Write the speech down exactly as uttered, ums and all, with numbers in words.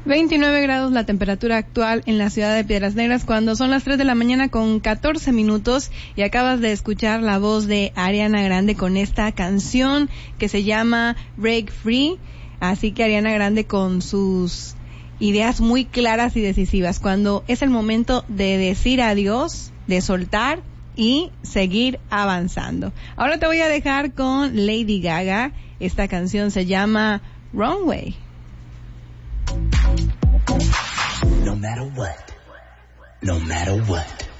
veintinueve grados la temperatura actual en la ciudad de Piedras Negras cuando son las tres de la mañana con catorce minutos y acabas de escuchar la voz de Ariana Grande con esta canción que se llama Break Free. Así que Ariana Grande con sus ideas muy claras y decisivas cuando es el momento de decir adiós, de soltar y seguir avanzando. Ahora te voy a dejar con Lady Gaga. Esta canción se llama Runway. No matter what, no matter what.